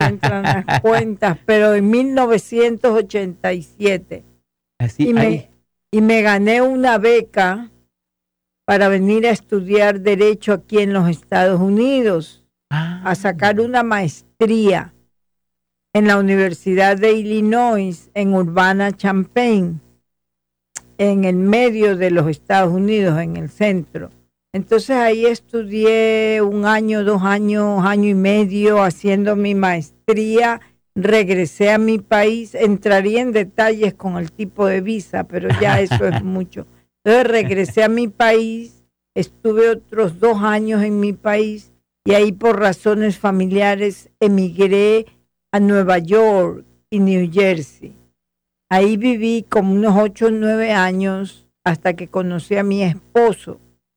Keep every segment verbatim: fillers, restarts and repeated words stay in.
entran las cuentas, pero en mil novecientos ochenta y siete. Así, y, me, y me gané una beca para venir a estudiar Derecho aquí en los Estados Unidos, ah. a sacar una maestría en la Universidad de Illinois, en Urbana-Champaign, en el medio de los Estados Unidos, en el centro. Entonces ahí estudié un año, dos años, año y medio haciendo mi maestría. Regresé a mi país, entraría en detalles con el tipo de visa, pero ya eso es mucho. Entonces regresé a mi país, estuve otros dos años en mi país y ahí por razones familiares emigré a Nueva York y New Jersey. Ahí viví como unos ocho o nueve años hasta que conocí a mi esposo,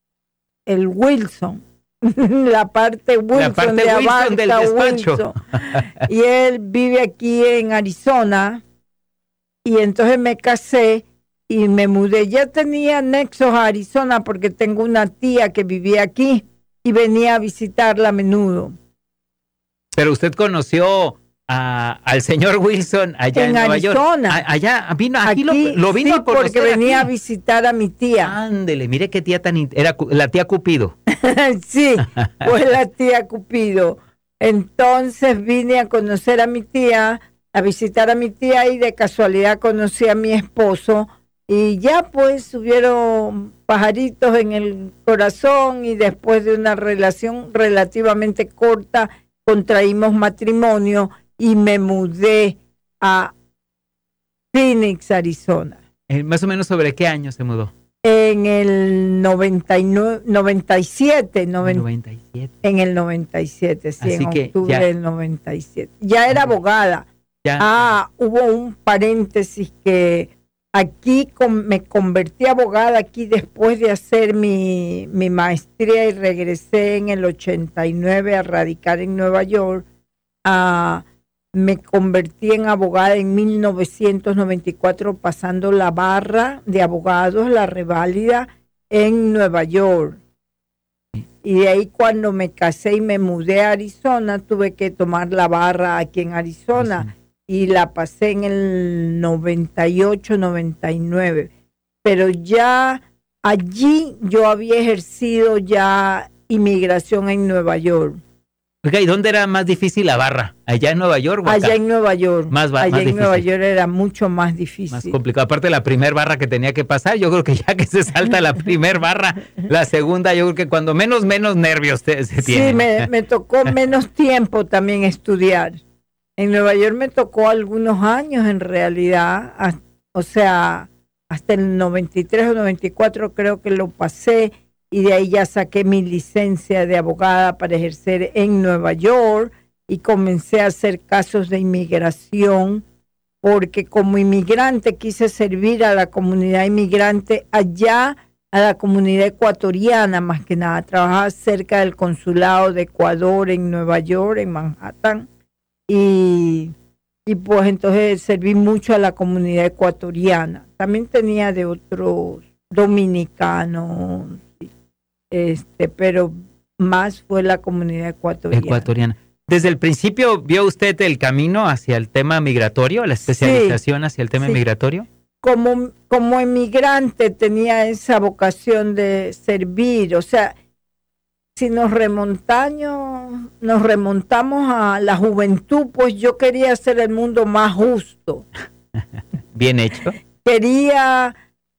el Wilson, la parte Wilson, la parte de Wilson Abarca, del despacho. Wilson. Y él vive aquí en Arizona y entonces me casé y me mudé. Ya tenía nexos a Arizona porque tengo una tía que vivía aquí y venía a visitarla a menudo. Pero usted conoció a, al señor Wilson allá en, en Nueva Arizona. York. A, allá vino, aquí, aquí lo, lo vino sí, a conocer. Porque venía aquí. a visitar a mi tía. Ándele, mire qué tía tan... Era la tía Cupido. Sí, pues la tía Cupido. Entonces vine a conocer a mi tía, a visitar a mi tía y de casualidad conocí a mi esposo y ya pues hubieron pajaritos en el corazón y después de una relación relativamente corta contraímos matrimonio y me mudé a Phoenix, Arizona. Eh, ¿Más o menos sobre qué año se mudó? En el noventa y nueve, noventa y siete, noventa, noventa y siete. En el noventa y siete, sí, Así en que octubre ya, del noventa y siete. Ya era abogada. Ya. Ah, hubo un paréntesis que aquí con, me convertí abogada aquí después de hacer mi, mi maestría y regresé en el ochenta y nueve a radicar en Nueva York. Ah, me convertí en abogada en mil novecientos noventa y cuatro pasando la barra de abogados, la reválida en Nueva York. Y de ahí cuando me casé y me mudé a Arizona, tuve que tomar la barra aquí en Arizona. Sí. Y la pasé en el noventa y ocho, noventa y nueve. Pero ya allí yo había ejercido ya inmigración en Nueva York. Oiga, ¿y dónde era más difícil la barra? ¿Allá en Nueva York o acá? Allá en Nueva York. Más, Allá más en difícil. Nueva York era mucho más difícil. Más complicado. Aparte de la primer barra que tenía que pasar, yo creo que ya que se salta la primer barra, la segunda, yo creo que cuando menos, menos nervios se, se tiene. Sí, me, me tocó menos tiempo también estudiar. En Nueva York me tocó algunos años en realidad, hasta, o sea, hasta el noventa y tres o noventa y cuatro creo que lo pasé y de ahí ya saqué mi licencia de abogada para ejercer en Nueva York y comencé a hacer casos de inmigración porque como inmigrante quise servir a la comunidad inmigrante allá, a la comunidad ecuatoriana más que nada. Trabajaba cerca del consulado de Ecuador en Nueva York, en Manhattan. Y, y pues entonces serví mucho a la comunidad ecuatoriana. También tenía de otros dominicanos, este, pero más fue la comunidad ecuatoriana. Ecuatoriana. ¿Desde el principio vio usted el camino hacia el tema migratorio, la especialización sí, hacia el tema sí. migratorio? Como, como emigrante tenía esa vocación de servir, o sea, si nos remontamos, nos remontamos a la juventud, pues yo quería hacer el mundo más justo. Bien hecho. Quería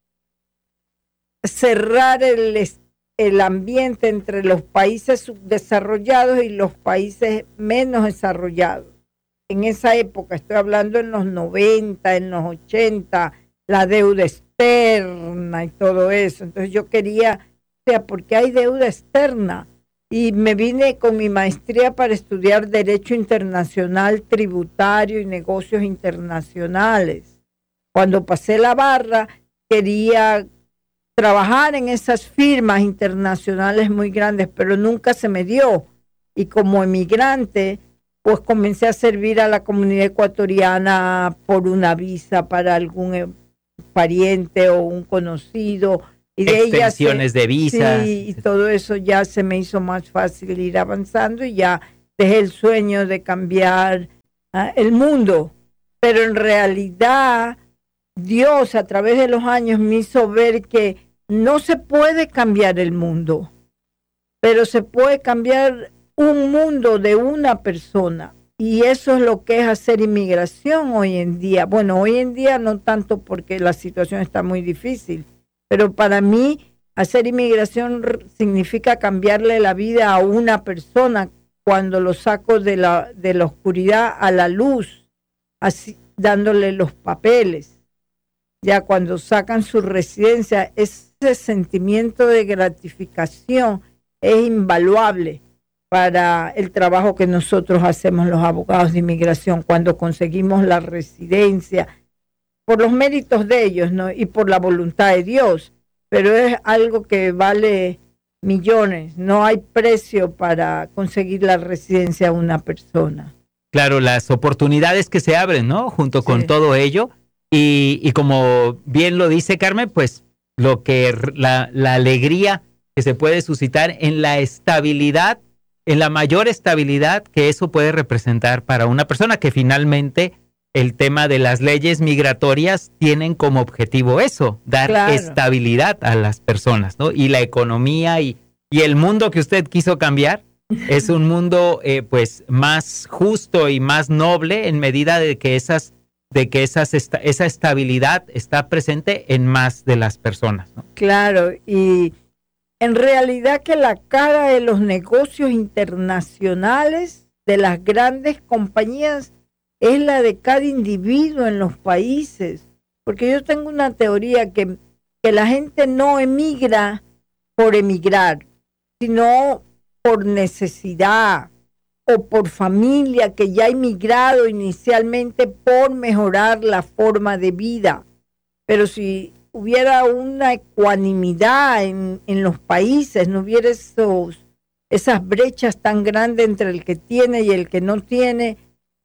cerrar el, el ambiente entre los países subdesarrollados y los países menos desarrollados. En esa época, estoy hablando en los noventa, en los ochenta, la deuda externa y todo eso. Entonces yo quería... O sea, porque hay deuda externa y me vine con mi maestría para estudiar Derecho Internacional, Tributario y Negocios Internacionales. Cuando pasé la barra, quería trabajar en esas firmas internacionales muy grandes, pero nunca se me dio. Y como emigrante, pues comencé a servir a la comunidad ecuatoriana por una visa para algún pariente o un conocido. Y de extensiones se, de visas. Sí, y todo eso ya se me hizo más fácil ir avanzando y ya dejé el sueño de cambiar ¿ah? el mundo, pero en realidad Dios a través de los años me hizo ver que no se puede cambiar el mundo, pero se puede cambiar un mundo de una persona. Y eso es lo que es hacer inmigración hoy en día. Bueno, hoy en día no tanto porque la situación está muy difícil, pero para mí hacer inmigración significa cambiarle la vida a una persona cuando lo saco de la, de la oscuridad a la luz, así, dándole los papeles. Ya cuando sacan su residencia, ese sentimiento de gratificación es invaluable para el trabajo que nosotros hacemos los abogados de inmigración cuando conseguimos la residencia, por los méritos de ellos, ¿no? Y por la voluntad de Dios, pero es algo que vale millones, no hay precio para conseguir la residencia de una persona. Claro, las oportunidades que se abren, ¿no? Junto con sí. todo ello, y, y como bien lo dice Carmen, pues lo que la, la alegría que se puede suscitar en la estabilidad, en la mayor estabilidad que eso puede representar para una persona, que finalmente el tema de las leyes migratorias tienen como objetivo eso, dar claro. estabilidad a las personas, ¿no? Y la economía y, y el mundo que usted quiso cambiar es un mundo eh, pues más justo y más noble en medida de que esas de que esas esta, esa estabilidad está presente en más de las personas, ¿no? Claro, y en realidad que la cara de los negocios internacionales de las grandes compañías es la de cada individuo en los países, porque yo tengo una teoría que, que la gente no emigra por emigrar, sino por necesidad o por familia que ya ha emigrado inicialmente por mejorar la forma de vida. Pero si hubiera una ecuanimidad en, en los países, no hubiera esos, esas brechas tan grandes entre el que tiene y el que no tiene,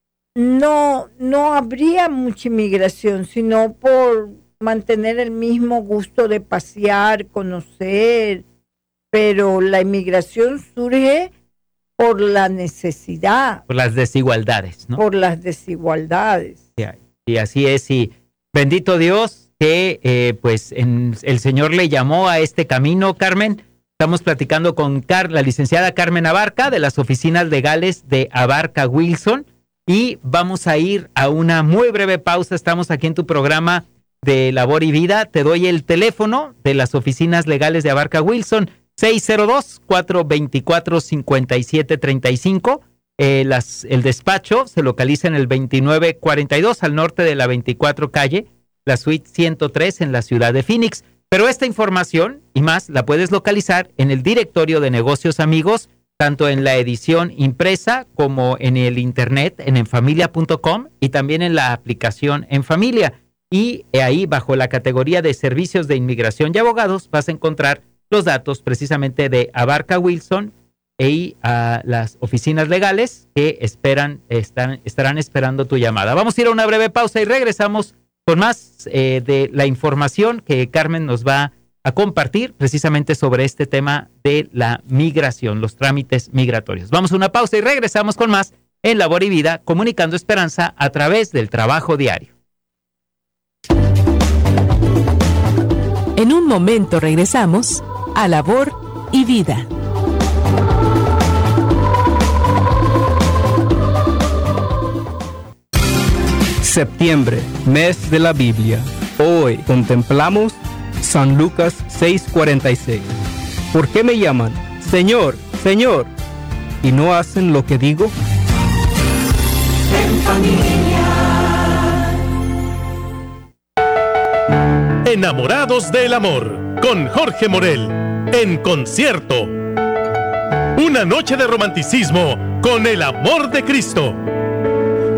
no, no habría mucha inmigración, sino por mantener el mismo gusto de pasear, conocer, pero la inmigración surge por la necesidad. Por las desigualdades, ¿no? Por las desigualdades. Y, y así es, y bendito Dios que eh, pues en, el Señor le llamó a este camino, Carmen. Estamos platicando con Car, la licenciada Carmen Abarca, de las oficinas legales de Abarca Wilson, y vamos a ir a una muy breve pausa. Estamos aquí en tu programa de Labor y Vida. Te doy el teléfono de las oficinas legales de Abarca Wilson, seis cero dos, cuatro dos cuatro, cinco siete tres cinco. Eh, las, el despacho se localiza en el veintinueve cuarenta y dos al norte de la veinticuatro calle, la suite ciento tres en la ciudad de Phoenix. Pero esta información y más la puedes localizar en el directorio de negocios amigos, tanto en la edición impresa como en el internet, en enfamilia punto com, y también en la aplicación En Familia. Y ahí, bajo la categoría de servicios de inmigración y abogados, vas a encontrar los datos precisamente de Abarca Wilson y a las oficinas legales que esperan, están, estarán esperando tu llamada. Vamos a ir a una breve pausa y regresamos con más eh, de la información que Carmen nos va a compartir precisamente sobre este tema de la migración, los trámites migratorios. Vamos a una pausa y regresamos con más en Labor y Vida, comunicando esperanza a través del trabajo diario. En un momento regresamos a Labor y Vida. Septiembre, mes de la Biblia. Hoy contemplamos San Lucas seis cuarenta y seis. ¿Por qué me llaman Señor, Señor, y no hacen lo que digo? En familia. Enamorados del amor, con Jorge Morel, en concierto. Una noche de romanticismo con el amor de Cristo.